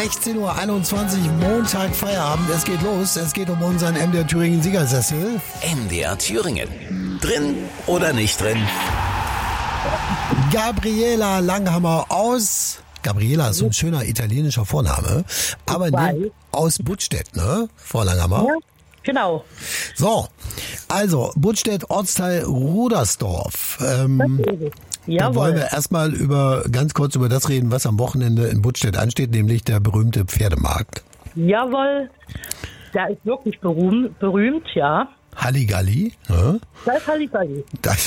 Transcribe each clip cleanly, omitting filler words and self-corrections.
16:21 Uhr, Montag, Feierabend. Es geht los. Es geht um unseren MDR Thüringen Siegersessel. MDR Thüringen. Drin oder nicht drin? Gabriela Langhammer aus... Gabriela ist so ein schöner italienischer Vorname. Aber aus Buttstedt, ne, Frau Langhammer? Ja, genau. So, also Buttstedt, Ortsteil Rudersdorf. Da wollen wir erstmal ganz kurz über das reden, was am Wochenende in Buttstedt ansteht, nämlich der berühmte Pferdemarkt. Jawohl, der ist wirklich berühmt, ja. Halligalli, ne? Das ist Halligalli.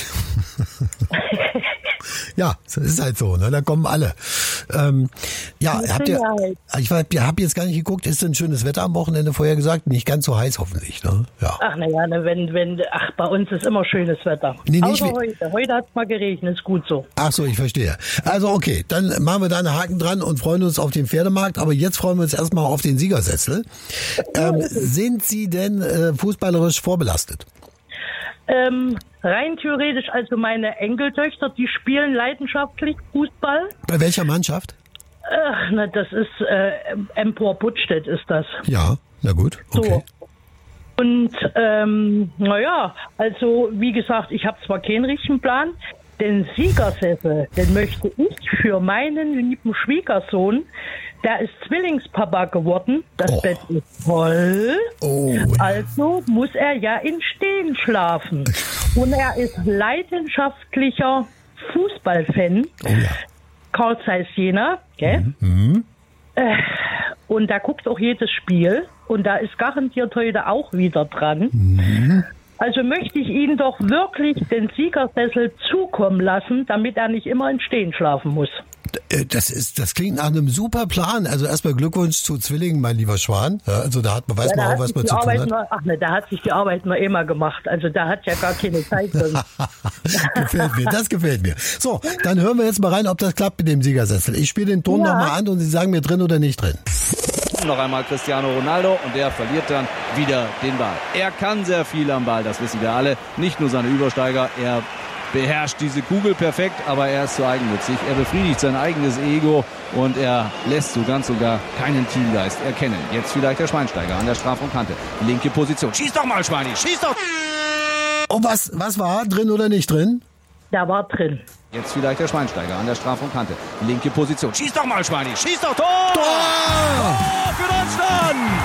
Ja, das ist halt so, ne? Da kommen alle. Ich habe jetzt gar nicht geguckt, ist denn schönes Wetter am Wochenende vorher gesagt? Nicht ganz so heiß hoffentlich, ne? Ja. Ach naja, bei uns ist immer schönes Wetter. Nee, außer heute. Heute hat es mal geregnet, ist gut so. Ach so, ich verstehe. Also okay, dann machen wir da einen Haken dran und freuen uns auf den Pferdemarkt, aber jetzt freuen wir uns erstmal auf den Siegersessel. Sind Sie denn fußballerisch vorbelastet? Rein theoretisch, also meine Enkeltöchter, die spielen leidenschaftlich Fußball. Bei welcher Mannschaft? Das ist Empor Buttstedt ist das. Ja, na gut, okay. So. Und also wie gesagt, ich habe zwar keinen richtigen Plan, den Siegersessel, den möchte ich für meinen lieben Schwiegersohn, der ist Zwillingspapa geworden, das Bett ist voll, also muss er ja im Stehen schlafen. Und er ist leidenschaftlicher Fußballfan, Carl Zeiss Jena, gell? Und da guckt auch jedes Spiel und da ist garantiert heute auch wieder dran. Also möchte ich ihn doch wirklich den Siegersessel zukommen lassen, damit er nicht immer im Stehen schlafen muss. Das klingt nach einem super Plan. Also erstmal Glückwunsch zu Zwillingen, mein lieber Schwan. Ja, also da weiß man auch, was man zu tun hat. Da hat sich die Arbeit nur immer gemacht. Also da hat ja gar keine Zeit drin. Das gefällt mir. So, dann hören wir jetzt mal rein, ob das klappt mit dem Siegersessel. Ich spiele den Ton nochmal an und Sie sagen mir drin oder nicht drin. Noch einmal Cristiano Ronaldo und der verliert dann wieder den Ball. Er kann sehr viel am Ball, das wissen wir alle. Nicht nur seine Übersteiger, er beherrscht diese Kugel perfekt, aber er ist zu eigennützig. Er befriedigt sein eigenes Ego und er lässt so ganz sogar keinen Teamgeist erkennen. Jetzt vielleicht der Schweinsteiger an der Strafraumkante. Linke Position. Schieß doch mal, Schweini, schieß doch! Und was war? Drin oder nicht drin? Der war drin. Jetzt vielleicht der Schweinsteiger an der Strafraumkante. Linke Position. Schieß doch mal, Schweini, schieß doch! Tor! Tor! Tor für Deutschland!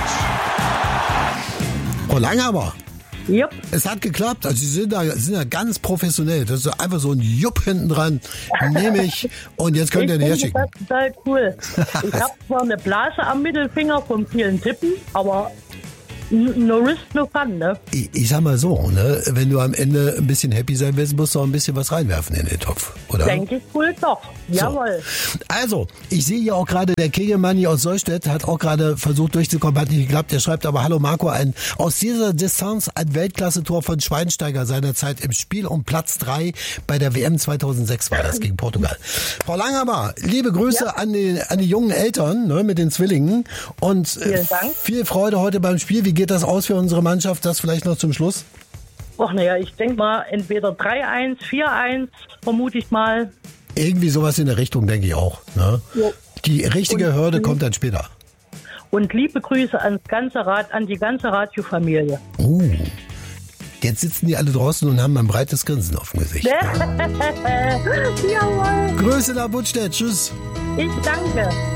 Oh, Langhammer. Yep. Es hat geklappt. Also Sie sind da ganz professionell. Das ist einfach so ein Jupp hinten dran. Nehme ich. Und jetzt könnt ihr den herschicken. Das ist total cool. Ich habe zwar eine Blase am Mittelfinger von vielen Tippen, aber no risk, no fun, ne? Ich sag mal so, ne? Wenn du am Ende ein bisschen happy sein willst, musst du auch ein bisschen was reinwerfen in den Topf, oder? Denke ich wohl doch. Jawohl. So. Also, ich sehe hier auch gerade, der Kegelmanni aus Solstedt hat auch gerade versucht durchzukommen, hat nicht geklappt. Der schreibt aber, hallo Marco, aus dieser Distanz ein Weltklasse-Tor von Schweinsteiger seinerzeit im Spiel um Platz 3 bei der WM 2006 war das gegen Portugal. Frau Langhammer, liebe Grüße an die jungen Eltern, ne, mit den Zwillingen und vielen Dank. Viel Freude heute beim Spiel. Wie geht das aus für unsere Mannschaft? Das vielleicht noch zum Schluss? Ach naja, ich denke mal entweder 3-1, 4-1, vermute ich mal. Irgendwie sowas in der Richtung, denke ich auch. Ne? Die richtige Hürde kommt dann später. Und liebe Grüße an die ganze Radiofamilie. Jetzt sitzen die alle draußen und haben ein breites Grinsen auf dem Gesicht. Jawohl. Grüße nach Buttstedt. Tschüss. Ich danke.